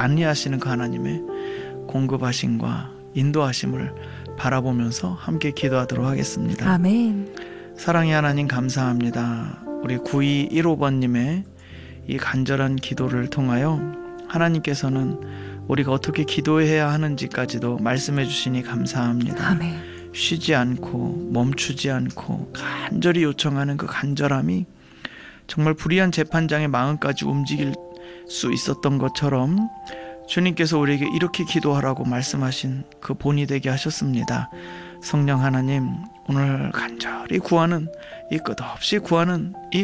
아니하시는 그 하나님의 공급하심과 인도하심을 바라보면서 함께 기도하도록 하겠습니다. 아멘. 사랑의 하나님 감사합니다. 우리 9215번님의 이 간절한 기도를 통하여 하나님께서는 우리가 어떻게 기도해야 하는지까지도 말씀해 주시니 감사합니다. 아멘. 쉬지 않고 멈추지 않고 간절히 요청하는 그 간절함이 정말 불의한 재판장의 마음까지 움직일 수 있었던 것처럼 주님께서 우리에게 이렇게 기도하라고 말씀하신 그 본이 되게 하셨습니다. 성령 하나님, 오늘 간절히 구하는 이 끝없이 구하는 이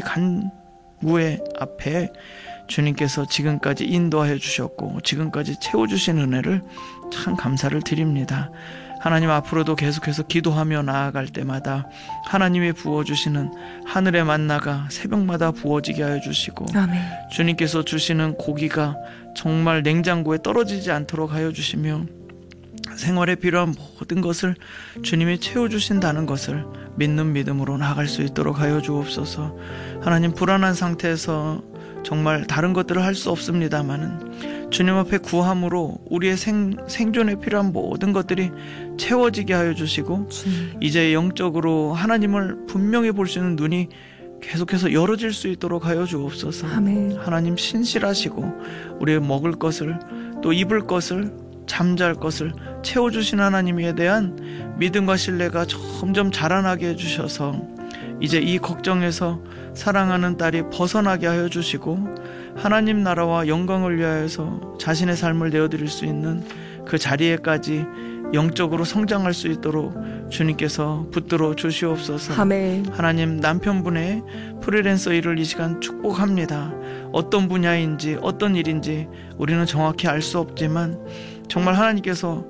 간구의 앞에 주님께서 지금까지 인도하여 주셨고 지금까지 채워주신 은혜를 참 감사를 드립니다. 하나님, 앞으로도 계속해서 기도하며 나아갈 때마다 하나님이 부어주시는 하늘의 만나가 새벽마다 부어지게 하여 주시고 아멘. 주님께서 주시는 고기가 정말 냉장고에 떨어지지 않도록 하여 주시며 생활에 필요한 모든 것을 주님이 채워주신다는 것을 믿는 믿음으로 나아갈 수 있도록 하여 주옵소서. 하나님, 불안한 상태에서 정말 다른 것들을 할 수 없습니다마는 주님 앞에 구함으로 우리의 생존에 필요한 모든 것들이 채워지게 하여 주시고 이제 영적으로 하나님을 분명히 볼 수 있는 눈이 계속해서 열어질 수 있도록 하여 주옵소서. 아멘. 하나님, 신실하시고 우리의 먹을 것을 또 입을 것을 잠잘 것을 채워주신 하나님에 대한 믿음과 신뢰가 점점 자라나게 해주셔서 이제 이 걱정에서 사랑하는 딸이 벗어나게 하여 주시고 하나님 나라와 영광을 위하여서 자신의 삶을 내어드릴 수 있는 그 자리에까지 영적으로 성장할 수 있도록 주님께서 붙들어 주시옵소서. 아멘. 하나님, 남편분의 프리랜서 일을 이 시간 축복합니다. 어떤 분야인지 어떤 일인지 우리는 정확히 알 수 없지만 정말 하나님께서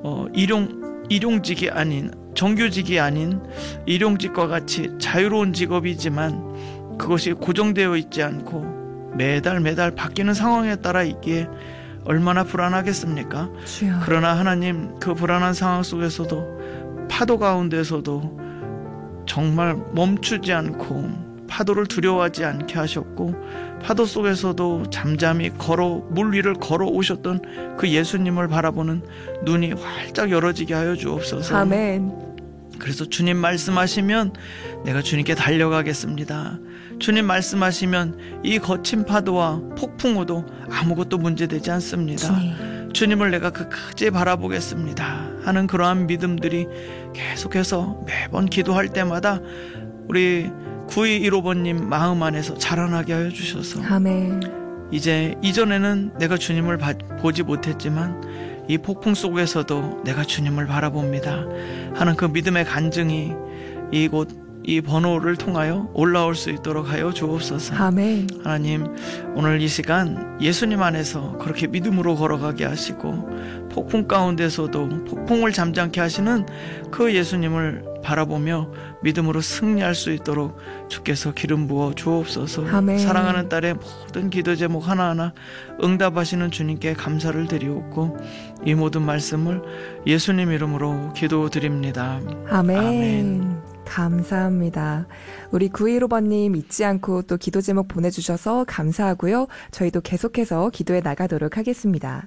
일용직이 아닌 정규직이 아닌 일용직과 같이 자유로운 직업이지만 그것이 고정되어 있지 않고 매달 바뀌는 상황에 따라 있기에 얼마나 불안하겠습니까? 주여. 그러나 하나님, 그 불안한 상황 속에서도 파도 가운데서도 정말 멈추지 않고 파도를 두려워하지 않게 하셨고 파도 속에서도 잠잠히 물 위를 걸어오셨던 그 예수님을 바라보는 눈이 활짝 열어지게 하여 주옵소서. 아멘. 그래서 주님 말씀하시면 내가 주님께 달려가겠습니다. 주님 말씀하시면 이 거친 파도와 폭풍우도 아무것도 문제되지 않습니다. 주님을 내가 끝까지 바라보겠습니다 하는 그러한 믿음들이 계속해서 매번 기도할 때마다 우리 9215번님 마음 안에서 자라나게 하여 주셔서 아멘. 이제 이전에는 내가 주님을 보지 못했지만 이 폭풍 속에서도 내가 주님을 바라봅니다 하는 그 믿음의 간증이 이 번호를 통하여 올라올 수 있도록 하여 주옵소서. 아멘. 하나님, 오늘 이 시간 예수님 안에서 그렇게 믿음으로 걸어가게 하시고 폭풍 가운데서도 폭풍을 잠잠케 하시는 그 예수님을 바라보며 믿음으로 승리할 수 있도록 주께서 기름 부어 주옵소서. 아멘. 사랑하는 딸의 모든 기도 제목 하나하나 응답하시는 주님께 감사를 드리옵고 이 모든 말씀을 예수님 이름으로 기도드립니다. 아멘. 아멘. 감사합니다. 우리 915번님 잊지 않고 또 기도 제목 보내주셔서 감사하고요. 저희도 계속해서 기도해 나가도록 하겠습니다.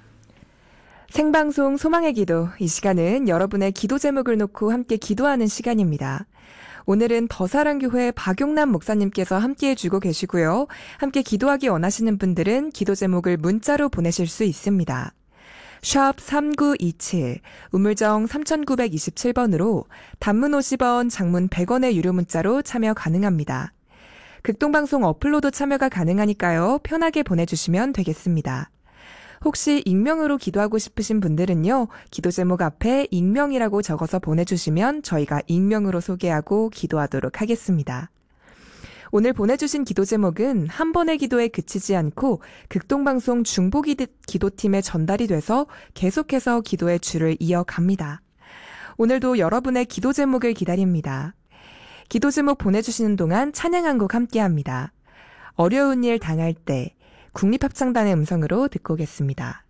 생방송 소망의 기도, 이 시간은 여러분의 기도 제목을 놓고 함께 기도하는 시간입니다. 오늘은 더사랑교회 박용남 목사님께서 함께해 주고 계시고요. 함께 기도하기 원하시는 분들은 기도 제목을 문자로 보내실 수 있습니다. 샵 3927, 우물정 3927번으로 단문 50원, 장문 100원의 유료 문자로 참여 가능합니다. 극동방송 어플로도 참여가 가능하니까요. 편하게 보내주시면 되겠습니다. 혹시 익명으로 기도하고 싶으신 분들은요. 기도 제목 앞에 익명이라고 적어서 보내주시면 저희가 익명으로 소개하고 기도하도록 하겠습니다. 오늘 보내주신 기도 제목은 한 번의 기도에 그치지 않고 극동방송 중보기도팀에 전달이 돼서 계속해서 기도의 줄을 이어갑니다. 오늘도 여러분의 기도 제목을 기다립니다. 기도 제목 보내주시는 동안 찬양 한 곡 함께합니다. 어려운 일 당할 때 국립합창단의 음성으로 듣고 오겠습니다.